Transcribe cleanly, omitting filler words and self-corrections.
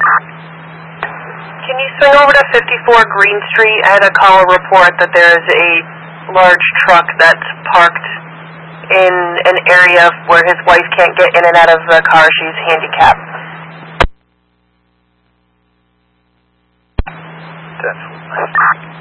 Can you swing over to 54 Green Street? I had a call report that there is a large truck that's parked in an area where his wife can't get in and out of the car. She's handicapped. Definitely.